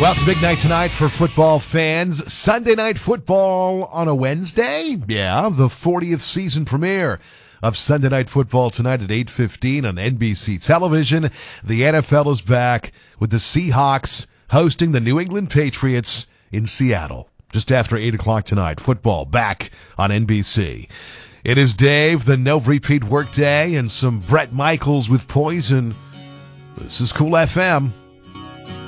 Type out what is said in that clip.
Well, it's a big night tonight for football fans. Sunday Night Football on a Wednesday. Yeah, the 40th season premiere of Sunday Night Football tonight at 8:15 on NBC television. The NFL is back with the Seahawks hosting the New England Patriots in Seattle. Just after 8 o'clock tonight, football back on NBC. It is Dave, the no repeat workday, and some Bret Michaels with Poison. This is Cool FM.